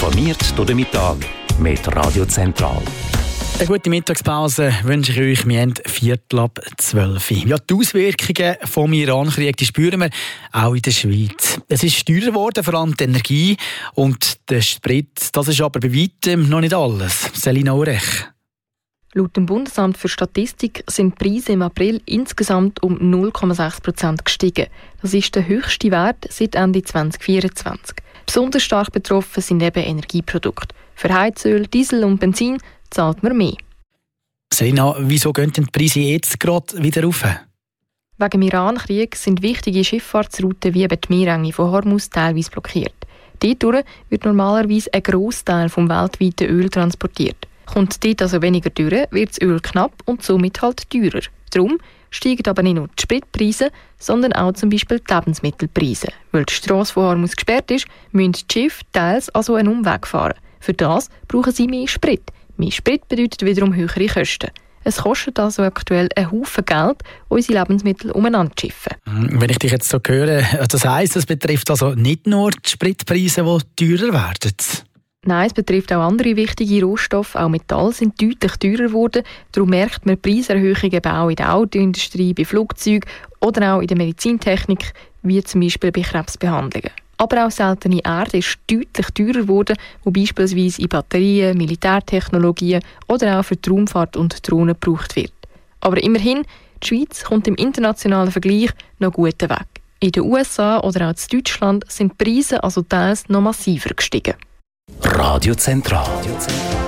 Informiert durch den Mittag mit Radio Zentral. Eine gute Mittagspause wünsche ich euch. Wir haben 11:45. Ja, die Auswirkungen vom Iran-Krieg die spüren wir auch in der Schweiz. Es ist teurer geworden, vor allem die Energie und der Sprit. Das ist aber bei weitem noch nicht alles. Selina Urech. Laut dem Bundesamt für Statistik sind die Preise im April insgesamt um 0,6% gestiegen. Das ist der höchste Wert seit Ende 2024. Besonders stark betroffen sind eben Energieprodukte. Für Heizöl, Diesel und Benzin zahlt man mehr. Selina, wieso gehen die Preise jetzt gerade wieder rauf? Wegen dem Iran-Krieg sind wichtige Schifffahrtsrouten wie eben die Meerenge von Hormuz teilweise blockiert. Dadurch wird normalerweise ein Grossteil vom weltweiten Öl transportiert. Kommt dort also weniger durch, wird das Öl knapp und somit halt teurer. Darum steigen aber nicht nur die Spritpreise, sondern auch zum Beispiel die Lebensmittelpreise. Weil die Strasse von Hormuz gesperrt ist, müssen die Schiffe teils also einen Umweg fahren. Für das brauchen sie mehr Sprit. Mehr Sprit bedeutet wiederum höhere Kosten. Es kostet also aktuell einen Haufen Geld, unsere Lebensmittel umeinander zu schiffen. Wenn ich dich jetzt so höre, das heisst, es betrifft also nicht nur die Spritpreise, die teurer werden? Nein, es betrifft auch andere wichtige Rohstoffe. Auch Metall sind deutlich teurer geworden. Darum merkt man Preiserhöhungen auch in der Autoindustrie, bei Flugzeugen oder auch in der Medizintechnik, wie zum Beispiel bei Krebsbehandlungen. Aber auch seltene Erde ist deutlich teurer geworden, wo beispielsweise in Batterien, Militärtechnologien oder auch für die Raumfahrt und Drohnen gebraucht wird. Aber immerhin, die Schweiz kommt im internationalen Vergleich noch gut weg. In den USA oder auch in Deutschland sind die Preise also teils noch massiver gestiegen. Radio Zentral.